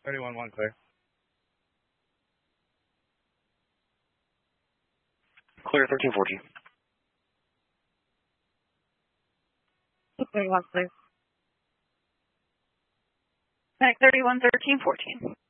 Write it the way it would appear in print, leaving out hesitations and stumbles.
31-1 clear. Clear 13-14. 31 clear. Back 31, 13, 14.